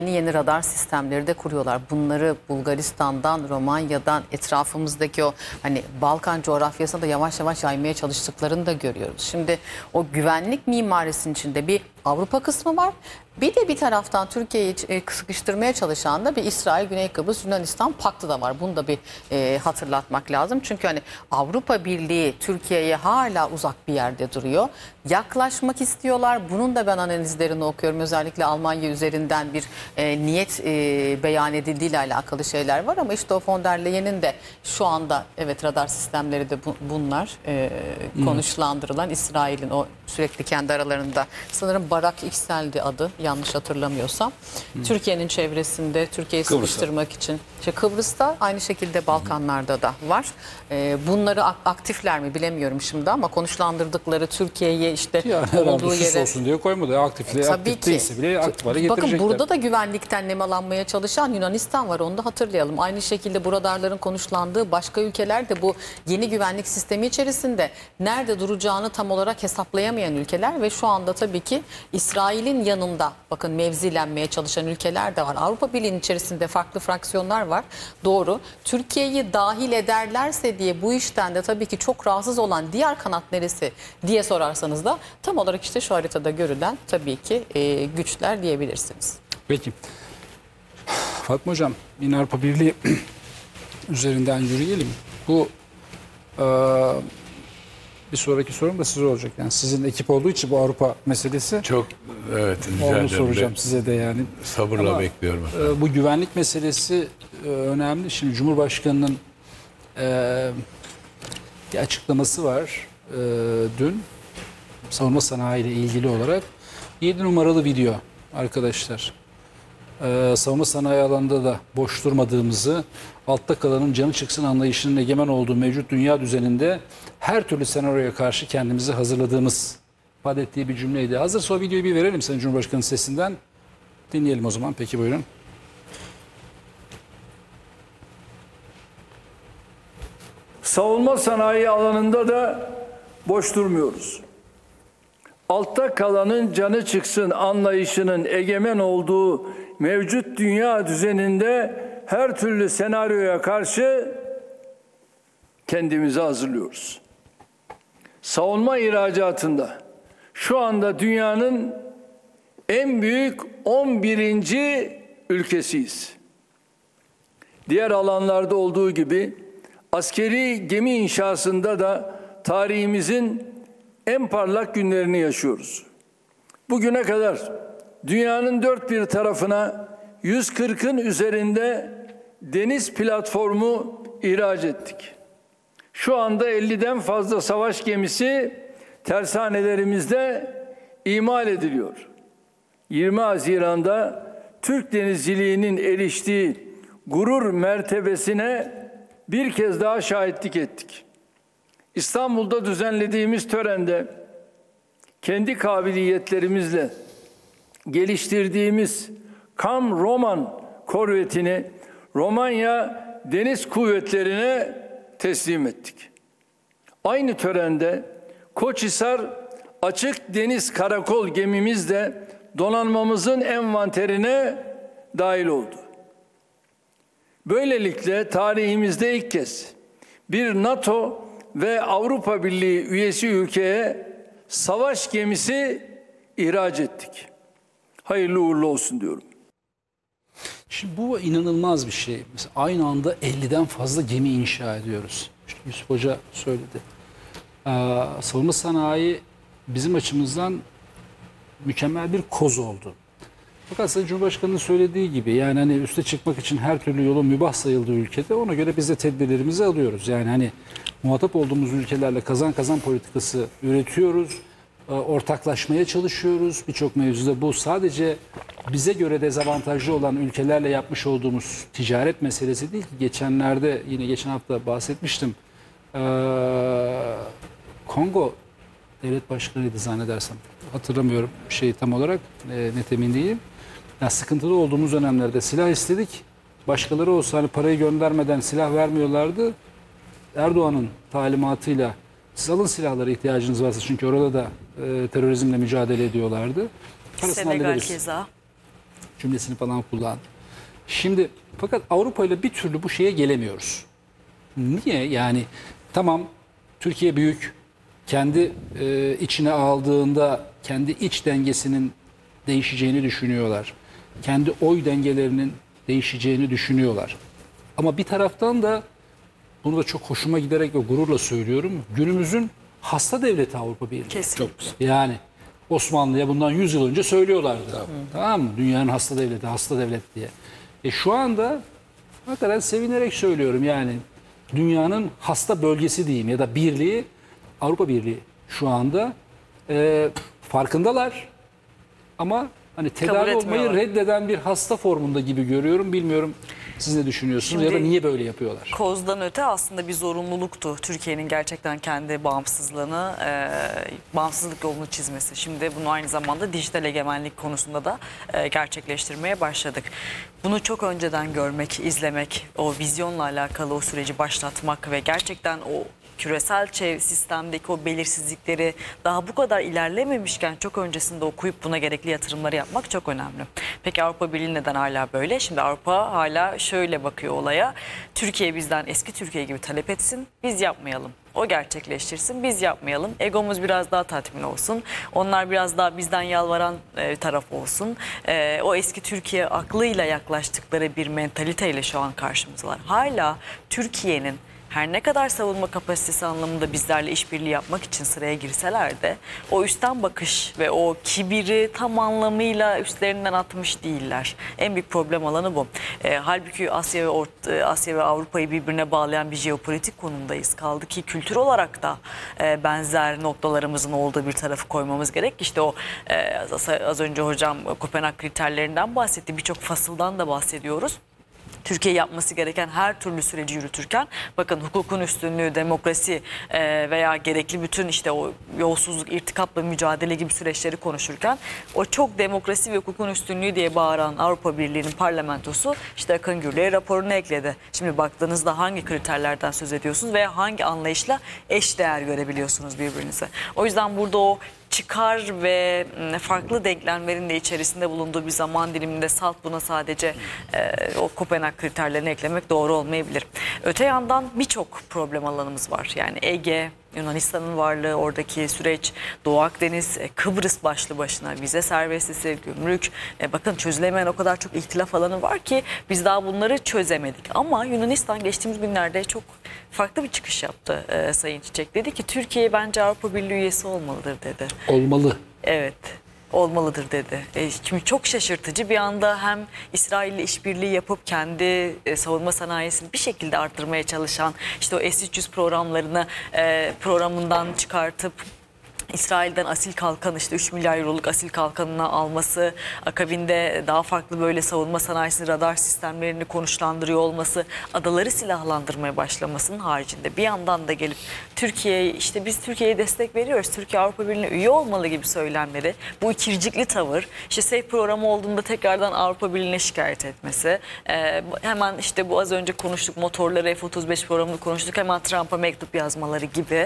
Yeni radar sistemleri de kuruyorlar. Bunları Bulgaristan'dan, Romanya'dan, etrafımızdaki o hani Balkan coğrafyasına da yavaş yavaş yaymaya çalıştıklarını da görüyoruz. Şimdi o güvenlik mimarisinin içinde bir Avrupa kısmı var. Bir de bir taraftan Türkiye'yi sıkıştırmaya çalışan da bir İsrail, Güney Kıbrıs, Yunanistan paktı da var. Bunu da bir hatırlatmak lazım. Çünkü hani Avrupa Birliği Türkiye'ye hala uzak bir yerde duruyor. Yaklaşmak istiyorlar. Bunun da ben analizlerini okuyorum. Özellikle Almanya üzerinden bir niyet beyan edildiğiyle alakalı şeyler var. Ama işte o von der Leyen'in de şu anda evet radar sistemleri de bunlar konuşlandırılan İsrail'in o sürekli kendi aralarında sanırım Barak X'eldi adı yanlış hatırlamıyorsam. Türkiye'nin çevresinde Türkiye'yi sıkıştırmak için. İşte Kıbrıs'ta aynı şekilde Balkanlarda da var. Bunları aktifler mi bilemiyorum şimdi ama konuşlandırdıkları Türkiye'ye işte yani olduğu yere olsun diye koymadı. Aktif değilse bile aktif hale getirecekler. Bakın burada da güvenlikten nemalanmaya çalışan Yunanistan var. Onu da hatırlayalım. Aynı şekilde bu radarların konuşlandığı başka ülkeler de bu yeni güvenlik sistemi içerisinde nerede duracağını tam olarak hesaplayamayan ülkeler ve şu anda tabii ki İsrail'in yanında bakın mevzilenmeye çalışan ülkeler de var. Avrupa Birliği'nin içerisinde farklı fraksiyonlar var. Doğru. Türkiye'yi dahil ederlerse diye bu işten de tabii ki çok rahatsız olan diğer kanat neresi diye sorarsanız da tam olarak işte şu haritada görülen tabii ki güçler diyebilirsiniz. Peki. Fatma Hocam, yine Avrupa Birliği üzerinden yürüyelim. Bu bir sonraki sorum da size olacak. Yani sizin ekip olduğu için bu Avrupa meselesi. Çok evet. Onu soracağım size de yani. Sabırla ama bekliyorum. Bu güvenlik meselesi önemli. Şimdi Cumhurbaşkanı'nın bir açıklaması var dün. Savunma sanayi ile ilgili olarak 7 numaralı video arkadaşlar. Savunma sanayi alanında da boş durmadığımızı, altta kalanın canı çıksın anlayışının egemen olduğu mevcut dünya düzeninde her türlü senaryoya karşı kendimizi hazırladığımız ifade ettiği bir cümleydi. Hazırsa o videoyu bir verelim Sayın Cumhurbaşkanı sesinden. Dinleyelim o zaman. Peki buyurun. Savunma sanayi alanında da boş durmuyoruz. Altta kalanın canı çıksın anlayışının egemen olduğu mevcut dünya düzeninde her türlü senaryoya karşı kendimizi hazırlıyoruz. Savunma ihracatında şu anda dünyanın en büyük 11. ülkesiyiz. Diğer alanlarda olduğu gibi askeri gemi inşasında da tarihimizin en parlak günlerini yaşıyoruz. Bugüne kadar dünyanın dört bir tarafına 140'ın üzerinde deniz platformu ihraç ettik. Şu anda 50'den fazla savaş gemisi tersanelerimizde imal ediliyor. 20 Haziran'da Türk denizciliğinin eriştiği gurur mertebesine bir kez daha şahitlik ettik. İstanbul'da düzenlediğimiz törende kendi kabiliyetlerimizle geliştirdiğimiz Kam Roman korvetini Romanya Deniz Kuvvetleri'ne teslim ettik. Aynı törende Koçhisar Açık Deniz Karakol gemimiz de donanmamızın envanterine dahil oldu. Böylelikle tarihimizde ilk kez bir NATO ve Avrupa Birliği üyesi ülkeye savaş gemisi ihraç ettik. Hayırlı uğurlu olsun diyorum. Şimdi bu inanılmaz bir şey. Mesela aynı anda 50'den fazla gemi inşa ediyoruz. İşte Yusuf Hoca söyledi. Savunma sanayi bizim açımızdan mükemmel bir koz oldu. Fakat Sayın Cumhurbaşkanı'nın söylediği gibi yani hani üste çıkmak için her türlü yolun mübah sayıldığı ülkede ona göre biz de tedbirlerimizi alıyoruz. Yani hani muhatap olduğumuz ülkelerle kazan kazan politikası üretiyoruz. Ortaklaşmaya çalışıyoruz birçok mevzuda. Bu sadece bize göre dezavantajlı olan ülkelerle yapmış olduğumuz ticaret meselesi değil ki. Geçenlerde yine geçen hafta bahsetmiştim. Kongo devlet başkanıydı zannedersem. Hatırlamıyorum tam olarak net emin değilim. Yani sıkıntılı olduğumuz dönemlerde silah istedik. Başkaları olsa hani parayı göndermeden silah vermiyorlardı. Erdoğan'ın talimatıyla siz alın silahlara ihtiyacınız varsa çünkü orada da terörizmle mücadele ediyorlardı. Senegal keza. cümlesini falan kullandı. Şimdi fakat Avrupa ile bir türlü bu şeye gelemiyoruz. Niye? Yani tamam, Türkiye büyük, kendi içine aldığında kendi iç dengesinin değişeceğini düşünüyorlar. Kendi oy dengelerinin değişeceğini düşünüyorlar. Ama bir taraftan da bunu da çok hoşuma giderek ve gururla söylüyorum. Günümüzün hasta devleti Avrupa Birliği. Kesin. Çok güzel. Yani Osmanlı'ya bundan 100 yıl önce söylüyorlardı. Tamam mı? Dünyanın hasta devleti, hasta devlet diye. Şu anda hakikaten sevinerek söylüyorum yani dünyanın hasta bölgesi diyeyim ya da birliği Avrupa Birliği şu anda farkındalar ama hani tedavi olmayı etmiyorlar. reddeden bir hasta formunda gibi görüyorum. Bilmiyorum siz ne düşünüyorsunuz ya da Şimdi- niye böyle yapıyorlar? Kozdan öte aslında bir zorunluluktu Türkiye'nin gerçekten kendi bağımsızlığını, bağımsızlık yolunu çizmesi. Şimdi bunu aynı zamanda dijital egemenlik konusunda da gerçekleştirmeye başladık. Bunu çok önceden görmek, izlemek, o vizyonla alakalı o süreci başlatmak ve gerçekten o küresel sistemdeki o belirsizlikleri daha bu kadar ilerlememişken çok öncesinde okuyup buna gerekli yatırımları yapmak çok önemli. Peki Avrupa Birliği neden hala böyle? Şimdi Avrupa hala şöyle bakıyor olaya. Türkiye bizden eski Türkiye gibi talep etsin, biz yapmayalım. O gerçekleştirsin, biz yapmayalım. Egomuz biraz daha tatmin olsun. Onlar biraz daha bizden yalvaran taraf olsun. O eski Türkiye aklıyla yaklaştıkları bir mentaliteyle şu an karşımızdalar. Hala Türkiye'nin her ne kadar savunma kapasitesi anlamında bizlerle işbirliği yapmak için sıraya girseler de o üstten bakış ve o kibiri tam anlamıyla üstlerinden atmış değiller. En büyük problem alanı bu. Halbuki Asya ve Avrupa'yı birbirine bağlayan bir jeopolitik konumdayız. Kaldı ki kültür olarak da benzer noktalarımızın olduğu bir tarafı koymamız gerek. İşte o az önce hocam Kopenhag kriterlerinden bahsetti. Birçok fasıldan da bahsediyoruz. Türkiye yapması gereken her türlü süreci yürütürken bakın hukukun üstünlüğü, demokrasi veya gerekli bütün işte o yolsuzluk, irtikapla mücadele gibi süreçleri konuşurken o çok demokrasi ve hukukun üstünlüğü diye bağıran Avrupa Birliği'nin parlamentosu işte Akın Gürlü'ye raporunu ekledi. Şimdi baktığınızda hangi kriterlerden söz ediyorsunuz veya hangi anlayışla eşdeğer görebiliyorsunuz birbirinize. O yüzden burada o çıkar ve farklı denklemlerin de içerisinde bulunduğu bir zaman diliminde salt buna sadece o Kopenhag kriterlerini eklemek doğru olmayabilir. Öte yandan birçok problem alanımız var. Yani Ege, Yunanistan'ın varlığı, oradaki süreç, Doğu Akdeniz, Kıbrıs başlı başına, vize serbestisi, gümrük. Bakın çözülemeyen o kadar çok ihtilaf alanı var ki biz daha bunları çözemedik. Ama Yunanistan geçtiğimiz günlerde çok farklı bir çıkış yaptı Sayın Çiçek. Dedi ki Türkiye bence Avrupa Birliği üyesi olmalıdır dedi. Olmalı. Evet, olmalıdır dedi. Şimdi çok şaşırtıcı bir anda hem İsrail'le işbirliği yapıp kendi savunma sanayisini bir şekilde arttırmaya çalışan işte o S-300 programından çıkartıp İsrail'den asil kalkan işte 3 milyar euroluk asil kalkanına alması, akabinde daha farklı böyle savunma sanayisini, radar sistemlerini konuşlandırıyor olması, adaları silahlandırmaya başlamasının haricinde bir yandan da gelip Türkiye'ye işte biz Türkiye'ye destek veriyoruz, Türkiye Avrupa Birliği'ne üye olmalı gibi söylemleri, bu ikircikli tavır, işte SAFE programı olduğunda tekrardan Avrupa Birliği'ne şikayet etmesi, hemen işte bu az önce konuştuk motorları F-35 programını konuştuk, hemen Trump'a mektup yazmaları gibi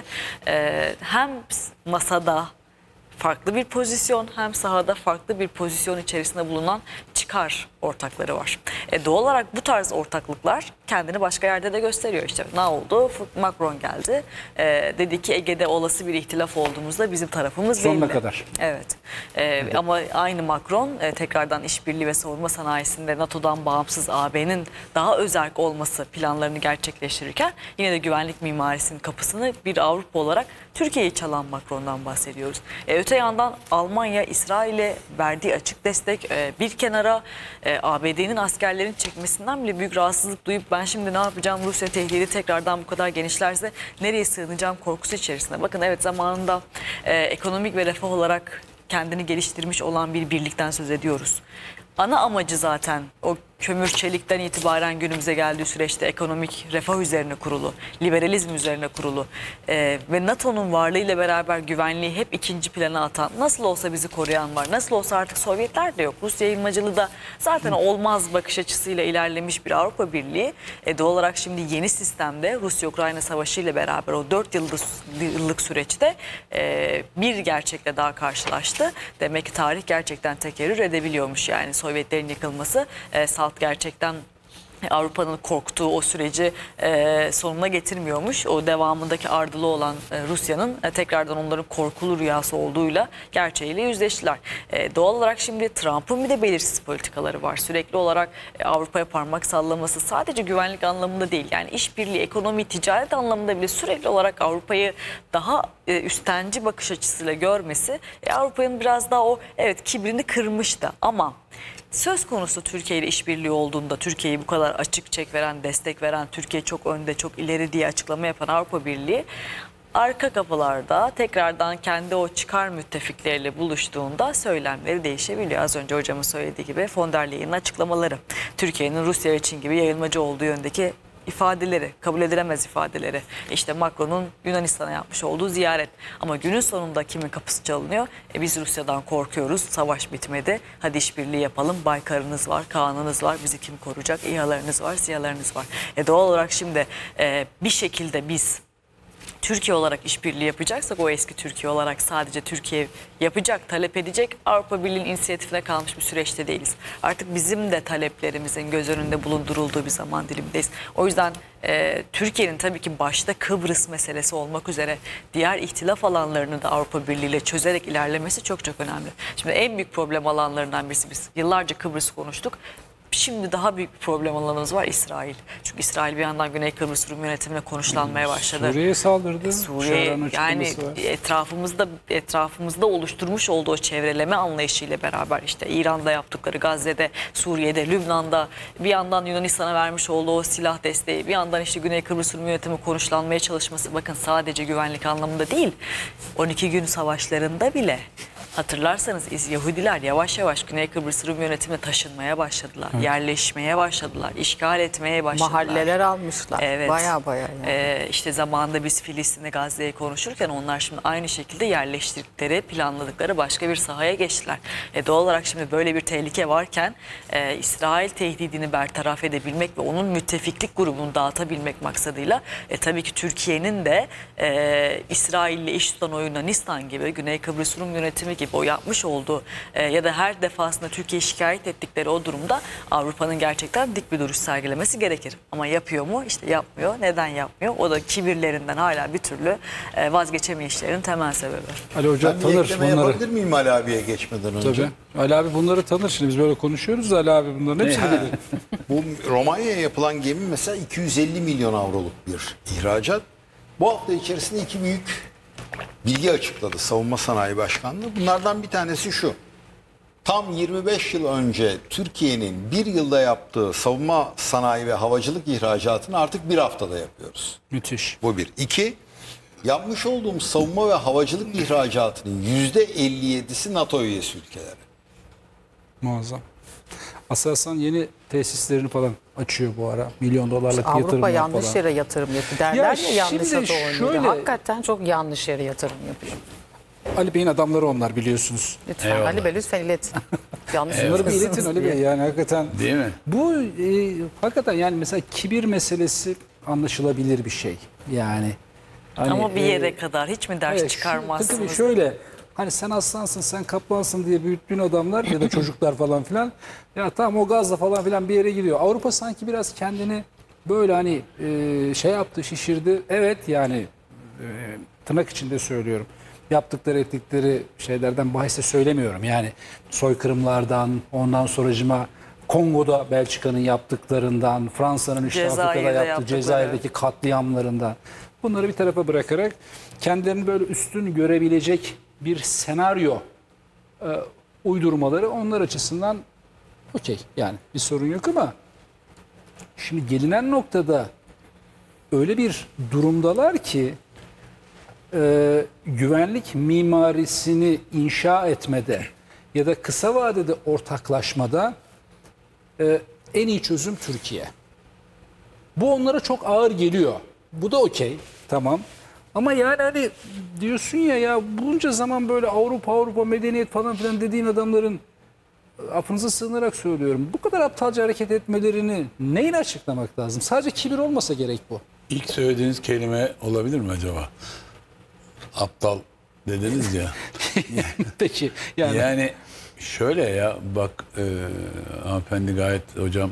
hem masada farklı bir pozisyon hem sahada farklı bir pozisyon içerisinde bulunan çıkar ortakları var. Doğal olarak bu tarz ortaklıklar kendini başka yerde de gösteriyor. İşte ne oldu? Macron geldi. Dedi ki Ege'de olası bir ihtilaf olduğumuzda bizim tarafımız belli. Sonuna kadar. Evet. Ama aynı Macron tekrardan işbirliği ve savunma sanayisinde NATO'dan bağımsız AB'nin daha özerk olması planlarını gerçekleştirirken yine de güvenlik mimarisinin kapısını bir Avrupa olarak Türkiye'yi çalan Macron'dan bahsediyoruz. Öte yandan Almanya İsrail'e verdiği açık destek bir kenara ABD'nin askerlerin çekmesinden bile büyük rahatsızlık duyup ben şimdi ne yapacağım, Rusya tehdidi tekrardan bu kadar genişlerse nereye sığınacağım korkusu içerisinde. Bakın evet zamanında ekonomik ve refah olarak kendini geliştirmiş olan bir birlikten söz ediyoruz. Ana amacı zaten o kömür çelikten itibaren günümüze geldiği süreçte ekonomik refah üzerine kurulu, liberalizm üzerine kurulu ve NATO'nun varlığıyla beraber güvenliği hep ikinci plana atan, nasıl olsa bizi koruyan var, nasıl olsa artık Sovyetler de yok, Rusya yayılmacılığı da zaten olmaz bakış açısıyla ilerlemiş bir Avrupa Birliği. Doğal olarak şimdi yeni sistemde Rusya-Ukrayna Savaşı ile beraber o 4 yıllık süreçte bir gerçekle daha karşılaştı. Demek ki tarih gerçekten tekerrür edebiliyormuş, yani Sovyetlerin yıkılması salt gerçekten Avrupa'nın korktuğu o süreci sonuna getirmiyormuş. O devamındaki ardılı olan Rusya'nın tekrardan onların korkulu rüyası olduğuyla gerçeğiyle yüzleştiler. Doğal olarak şimdi Trump'ın bir de belirsiz politikaları var. Sürekli olarak Avrupa'ya parmak sallaması sadece güvenlik anlamında değil. Yani işbirliği, ekonomi, ticaret anlamında bile sürekli olarak Avrupa'yı daha üstenci bakış açısıyla görmesi Avrupa'nın biraz daha o kibrini kırmıştı ama söz konusu Türkiye ile işbirliği olduğunda, Türkiye'yi bu kadar açık çek veren, destek veren, Türkiye çok önde, çok ileri diye açıklama yapan Avrupa Birliği arka kapılarda tekrardan kendi o çıkar müttefikleriyle buluştuğunda söylemleri değişebiliyor. Az önce hocamın söylediği gibi von der Leyen'in açıklamaları, Türkiye'nin Rusya ve Çin gibi yayılmacı olduğu yöndeki ifadeleri, kabul edilemez ifadeleri. İşte Macron'un Yunanistan'a yapmış olduğu ziyaret. Ama günün sonunda kimin kapısı çalınıyor? Biz Rusya'dan korkuyoruz, savaş bitmedi. Hadi işbirliği yapalım, Baykar'ınız var, Kaan'ınız var, bizi kim koruyacak? İHA'larınız var, SİHA'larınız var. Doğal olarak şimdi bir şekilde biz Türkiye olarak işbirliği yapacaksak, o eski Türkiye olarak sadece Türkiye yapacak, talep edecek, Avrupa Birliği'nin inisiyatifine kalmış bir süreçte değiliz. Artık bizim de taleplerimizin göz önünde bulundurulduğu bir zaman dilimindeyiz. O yüzden Türkiye'nin tabii ki başta Kıbrıs meselesi olmak üzere diğer ihtilaf alanlarını da Avrupa Birliği ile çözerek ilerlemesi çok çok önemli. Şimdi en büyük problem alanlarından birisi, biz yıllarca Kıbrıs'ı konuştuk. Şimdi daha büyük bir problem alanımız var, İsrail. Çünkü İsrail bir yandan Güney Kıbrıs Rum yönetimine konuşlanmaya başladı. Suriye'ye saldırdı. Suriye, yani etrafımızda oluşturmuş olduğu o çevreleme anlayışıyla beraber işte İran'da yaptıkları, Gazze'de, Suriye'de, Lübnan'da, bir yandan Yunanistan'a vermiş olduğu o silah desteği, bir yandan işte Güney Kıbrıs Rum yönetimi konuşlanmaya çalışması, bakın sadece güvenlik anlamında değil, 12 gün savaşlarında bile hatırlarsanız Yahudiler yavaş yavaş Güney Kıbrıs Rum yönetimine taşınmaya başladılar. Evet. Yerleşmeye başladılar. İşgal etmeye başladılar. Mahalleler almışlar. Evet. Baya yani. İşte zamanında biz Filistin'de, Gazze'yi konuşurken onlar şimdi aynı şekilde yerleştirdikleri, planladıkları başka bir sahaya geçtiler. Doğal olarak şimdi böyle bir tehlike varken İsrail tehdidini bertaraf edebilmek ve onun müttefiklik grubunu dağıtabilmek maksadıyla tabii ki Türkiye'nin de İsrail'le eş tutan o Yunanistan gibi, Güney Kıbrıs Rum yönetimi gibi o yapmış olduğu ya da her defasında Türkiye'yi şikayet ettikleri o durumda Avrupa'nın gerçekten dik bir duruş sergilemesi gerekir. Ama yapıyor mu? İşte yapmıyor. Neden yapmıyor? O da kibirlerinden hala bir türlü vazgeçemeyişlerin temel sebebi. Ali Hoca Ben bir tanır ekleme bunları. yapabilir miyim Ali abiye geçmeden önce? Tabii. Ali abi bunları tanır. Şimdi biz böyle konuşuyoruz. Ali abi bunların hepsini bilir. Bu Romanya'ya yapılan gemi mesela 250 milyon avroluk bir ihracat. Bu hafta içerisinde iki büyük bilgi açıkladı Savunma Sanayi Başkanlığı. Bunlardan bir tanesi şu. Tam 25 yıl önce Türkiye'nin bir yılda yaptığı savunma sanayi ve havacılık ihracatını artık bir haftada yapıyoruz. Müthiş. Bu bir. İki, yapmış olduğumuz savunma ve havacılık ihracatının %57'si NATO üyesi ülkeleri. Muazzam. Aselsan yeni tesislerini falan açıyor bu ara. Milyon dolarlık yatırımlar falan. Avrupa yanlış yere yatırım yapıyor. Derler ya yanlış şimdi NATO oynuyor. şöyle- Hakikaten çok yanlış yere yatırım yapıyor. Ali Bey'in adamları onlar, biliyorsunuz. Lütfen Eyvallah. Ali Bey lütfen ilet. Yanlış Bunları bir yapıyorsunuz iletin Ali diye. Bey, yani hakikaten. Değil mi? Bu hakikaten yani mesela kibir meselesi anlaşılabilir bir şey. Yani. Hani, Ama bir yere kadar hiç mi ders evet, çıkarmazsınız? tabii şöyle, hani sen aslansın, sen kaplansın diye büyüttüğün adamlar ya da çocuklar falan filan, ya tamam o gazla falan filan bir yere gidiyor. Avrupa sanki biraz kendini böyle hani şey yaptı, şişirdi. Evet yani tırnak içinde söylüyorum. Yaptıkları, ettikleri şeylerden bahise söylemiyorum. Yani soykırımlardan, ondan sonracıma Kongo'da Belçika'nın yaptıklarından, Fransa'nın işte Afrika'da Cezayir'de yaptığı yaptıkları. Cezayir'deki katliamlarından, bunları bir tarafa bırakarak kendilerini böyle üstün görebilecek bir senaryo uydurmaları onlar açısından okey, yani bir sorun yok ama şimdi gelinen noktada öyle bir durumdalar ki güvenlik mimarisini inşa etmede ya da kısa vadede ortaklaşmada en iyi çözüm Türkiye. Bu onlara çok ağır geliyor. Bu da okey, tamam. Ama yani hani diyorsun ya bunca zaman böyle Avrupa medeniyet falan filan dediğin adamların, affınıza sığınarak söylüyorum, bu kadar aptalca hareket etmelerini neyle açıklamak lazım? Sadece kibir olmasa gerek bu. İlk söylediğiniz kelime olabilir mi acaba? Aptal dediniz ya. Peki yani Yani şöyle ya bak hanımefendi gayet hocam